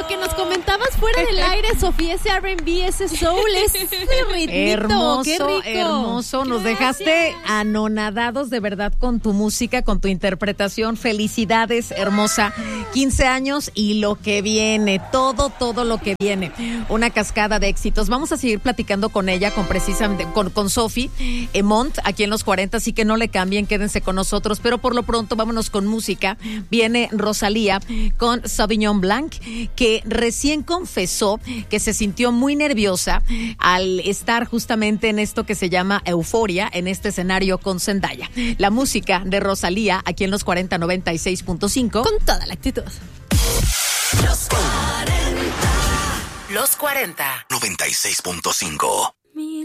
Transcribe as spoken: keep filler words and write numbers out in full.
lo que nos comentabas fuera del aire, Sofía, ese R and B, ese soul, ese ritmito, hermoso, qué rico. hermoso. Nos Gracias. dejaste anonadados de verdad con tu música, con tu interpretación. Felicidades, hermosa. quince años y lo que viene, todo, todo lo que viene. Una cascada de éxitos. Vamos a seguir platicando con ella, con precisamente, con, con Sophie Emont, aquí en los cuarenta, así que no le cambien, quédense con nosotros, pero por lo pronto vámonos con música. Viene Rosalía con Sauvignon Blanc, que recién confesó que se sintió muy nerviosa al estar justamente en esto que se llama Euforia, en este escenario con Zendaya. La música de Rosalía, aquí en los cuarenta noventa y seis punto cinco. Con toda la actitud. Los cuarenta. Los cuarenta. noventa y seis punto cinco.